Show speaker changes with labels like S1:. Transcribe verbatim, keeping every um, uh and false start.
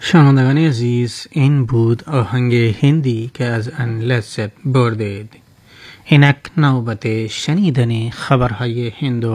S1: شنوندگان عزیز، این بود آهنگ هندی که از ان لذت بردید. اینک نوبت شنیدن خبرهای هند و